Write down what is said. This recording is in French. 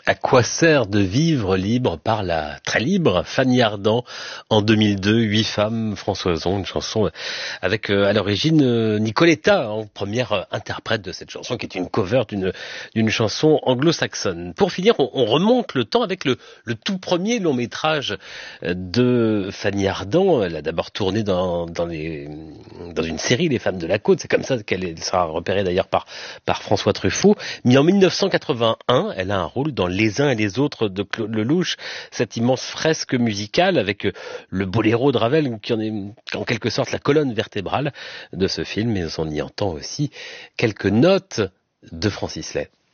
À quoi sert de vivre libre par la très libre Fanny Ardant en 2002, 8 femmes, Françoison, une chanson avec à l'origine Nicoletta en première interprète de cette chanson qui est une cover d'une chanson anglo-saxonne. Pour finir, on remonte le temps avec le tout premier long métrage de Fanny Ardant. Elle a d'abord tourné dans une série, Les Femmes de la Côte, c'est comme ça qu'elle sera repérée d'ailleurs par François Truffaut. Mais en 1981, elle a un rôle dans Les uns et les autres de Claude Lelouch, cette immense fresque musicale avec le boléro de Ravel qui en est en quelque sorte la colonne vertébrale de ce film, mais on y entend aussi quelques notes de Francis Lay.